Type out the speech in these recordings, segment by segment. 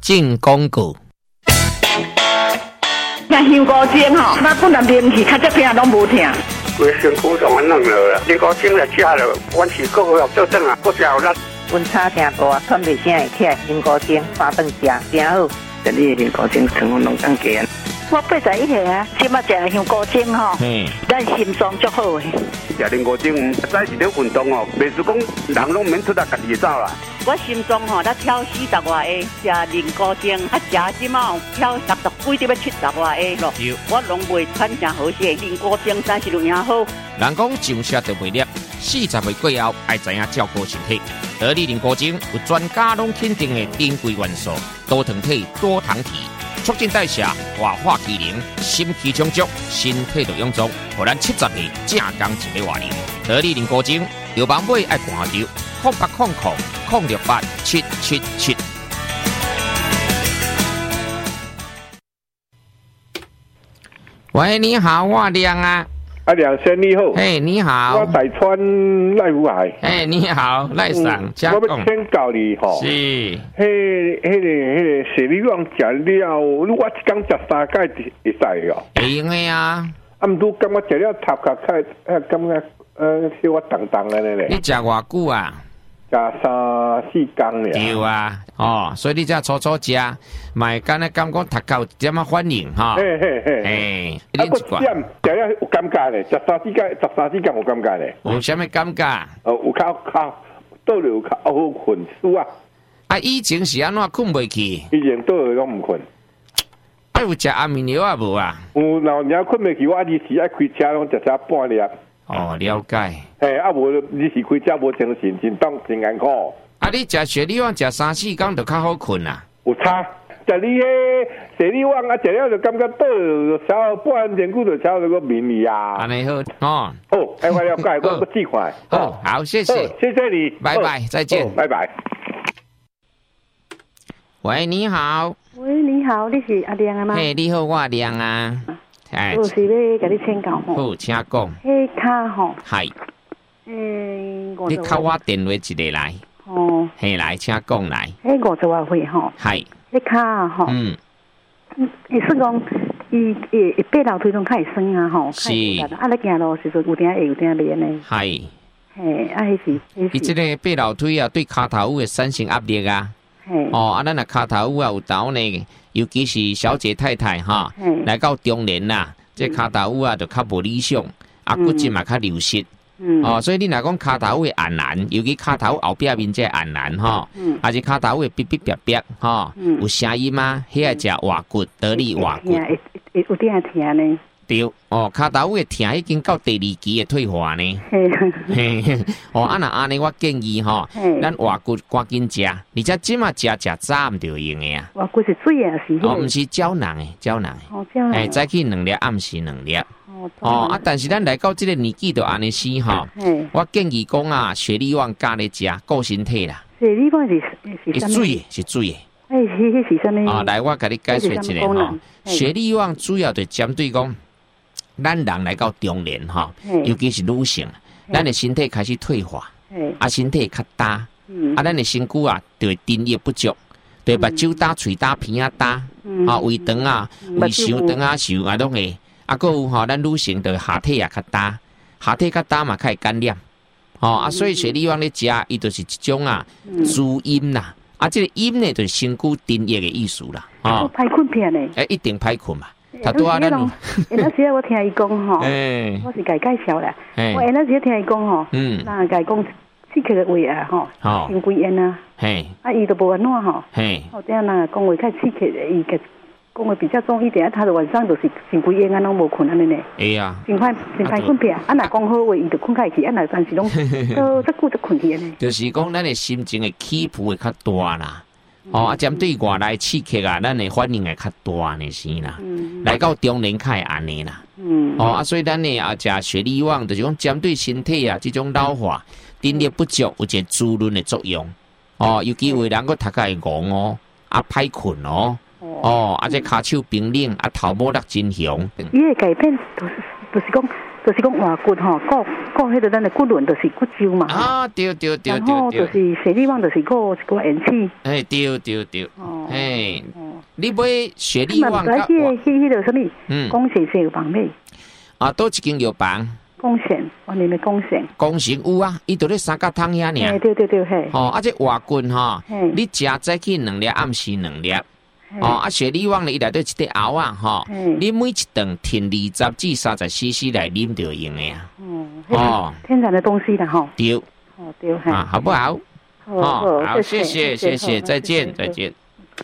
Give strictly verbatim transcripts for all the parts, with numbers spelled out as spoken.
进广告。 那香菇精吼，那本来啉起，较这片拢无疼。 规身躯都安弄了，香菇精来吃了，阮是个个做阵啊，个食有力。 阮差听大，喘袂声会起来，香菇精三顿食，真好。 这里香菇精成分拢更加。 我八十一岁啊，即马食香菇精吼，咱心脏足好诶。 食香菇精，唔使是咧运动哦，袂是讲人拢免出来家己走啦。 我心脏吼，才跳四十外下，食香菇精，啊食即马跳六十几，要七十外下咯。我拢袂喘成好势，香菇精才是有影好。 人讲上车就袂粒，四十岁过后爱知影照顾身体。得力香菇精有专家拢肯定的珍贵元素，多糖体、多糖体。促进代谢、活化机能、心气充足，身体就臃肿，互咱七十岁正刚一个活龄。得力香菇精，有网买爱看着，空八空空空六八七七七。喂，你好，我亮啊。 啊，梁生你好。 嘿， hey, 你好。 我大川赖福海。 嘿， hey, 你好，赖上。嗯、 我要请教你吼。 是。迄、 那个、迄个、迄个，雪梨旺食了，我一天食三盖会使哦。 会用的啊。 啊，毋拄感觉食了头壳开，啊，感觉呃小可重重的咧。 你食偌久啊？ 食三四工咧。 对啊，哦，所以你才初初食，卖敢若感觉头壳有点仔反应哈。 嘿嘿嘿。 嘿， 啊，个点食了有感觉咧，食三四工，十三四工有感觉咧。 有啥物感觉？ 哦，有较较倒了有较好困，是啊。 啊，以前是安怎困袂去？ 以前倒了拢毋困。 啊，有食安眠药啊无啊？ 有，老娘困袂去，我二时爱开车拢食车半粒。 哦，了解。 嘿，啊无你是开车无精神，真当真艰苦。 啊，你食雪梨旺食三四工就较好困啊？ 有差，食你迄雪梨旺啊，食了就感觉倒就超半天久就超那个眠去啊。 安尼好，哦。 好，哎，我了解，我不记快。 好，好，谢谢， 谢谢你， 拜拜，再见， 拜拜。 喂，你好。 喂，你好，你是阿亮啊吗？ 嘿，你好，我阿亮啊。 哎，我是要甲你请教吼。 好，请讲。 迄卡吼。 系。 诶， 你敲我电话一个来。 哦。 嘿，来，请讲来。 迄五十外岁吼。 系。 迄卡吼。 嗯。 伊说讲，伊伊伊爬楼梯拢较会酸啊吼。 是。 啊，咧行路时阵有点会有点黏呢。 系。 嘿，啊，迄是。 伊即个爬楼梯啊，对骹头会产生压力啊。 嘿。 哦，啊，咱若骹头啊有豆呢。尤其是小姐太太哈，来到中年啦，这骹头啊就较无理想，啊骨质嘛较流失，哦，所以你若讲骹头会按难，尤其骹头后壁面这按难哈，还是骹头会哔哔哔哔哈，有声音吗？迄个叫滑骨，得力滑骨， 有点疼呢。 对，哦，骹头会疼已经到第二期的退化呢。嘿，哦，啊那安尼我建议吼，咱滑骨赶紧食，而且即马食食早唔就用的啊。 滑骨是水啊，是？ 哦，唔是胶囊的，胶囊的。 哦，胶囊。 哎，早起两粒，暗时两粒。哦。哦，啊，但是咱来到这个年纪就安尼死吼。我建议讲啊，雪梨旺加咧食，顾身体啦。 雪梨旺是是是水的，是水的。 哎，迄是啥物？ 啊，来，我甲你解说一下吼。雪梨旺主要就针对讲。咱人来到中年哈，尤其是女性，咱的身体开始退化，啊，身体较大，啊，咱的身躯啊，就会津液不足，对目睭大、喙大、鼻啊大，啊，胃肠啊、胃肠肠啊、肠啊拢会，啊，搁有吼，咱女性就下体也较大，下体较大嘛，较会感染，哦，啊，所以雪梨旺咧食，伊就是一种啊，滋阴啦，啊，这个阴呢，就是身躯津液的意思啦， 啊，歹困片呢， 诶，一定歹困嘛。他拄啊，咱那时我听伊讲吼，我是甲伊介绍啦。我那时听伊讲吼，那甲伊讲刺激的话啊吼，心肌炎啊，啊伊都无安怎吼，哦这样那讲话较刺激的，伊个讲话比较重一点，他的晚上都是心肌炎啊，拢无困安尼呢。 哎呀， 真歹真歹困片，啊若讲好话，伊就困开去，啊若但是拢都则久则困去安尼。 就是讲咱的心情的起伏会较大啦。哦，啊，针对外来刺激啊，咱的反应会较大呢是啦。嗯、来到中年较会安尼啦。嗯。哦，啊，所以咱呢啊食雪梨旺，就是讲针对身体啊，这种老化、电力不足有一个滋润的作用。哦，尤其有人个头壳会戆哦，啊歹困哦，哦，啊这骹手冰冷，啊头毛落真红。 伊会改变，就是就是讲就是讲活骨吼，骨骨迄个咱的骨轮就是骨胶嘛。 啊，对对对对对。 然后就是血力旺，就是个一个元气。 哎，对对对。哦。哎，你买血力旺。 那迄迄迄个什么？嗯。宫城是有房咩？ 啊，多一间药房。 宫城，我你们宫城。 宫城有啊，伊就咧三角汤遐尔。 哎，对对对，嘿。 哦，啊，这活骨吼，你食早起两粒，暗时两粒。哦，啊，血力旺咧，伊内底一块熬啊，吼，你每一顿填二十至三十 C C 来啉就用的啊。 哦，天然的东西啦，吼。 对。 哦，对， 啊，好不好？ 好， 好，谢谢，谢谢，再见，再见。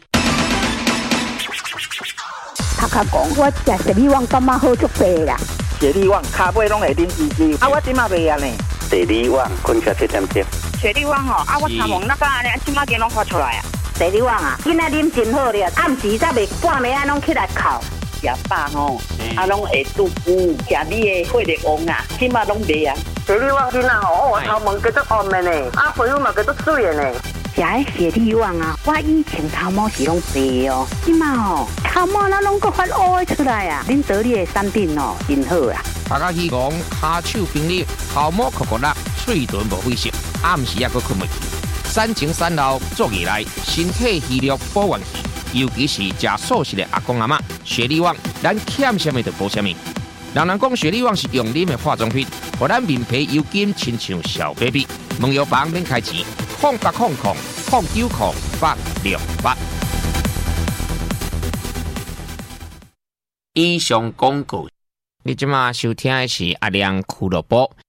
他甲讲，我食血力旺感觉好足白啦。 血力旺骹尾拢会啉滋滋，啊，我即马袂啊呢。 血力旺，困下七点钟。 血力旺吼，啊，我参望那个安尼，即马间拢发出来啊。 血力旺啊，今仔啉真好咧，暗时才袂半暝啊，拢起来哭。 食饱吼，啊，拢会肚腹，食你的血力旺啊，即马拢袂啊。 血力旺囡仔吼，我头毛叫做红的呢，啊，皮肤嘛叫做水的呢。 食诶血力旺啊，我以前头毛是拢白哦，即马吼头毛那拢个发乌出来啊，恁得你的产品哦，真好啊。 大家希望骹手冰力，头毛酷酷辣，嘴唇无血色，暗时也阁困袂去。产前产后做起来，身体虚弱保元气，尤其是食素食的阿公阿嬷，血力旺，咱欠什么就补什么。人人讲血力旺是用啉的化妆品，互咱面皮油紧，亲像小 baby。问药房免开钱，空八空空空九空八六八。以上广告，你即马收听的是阿亮俱乐部。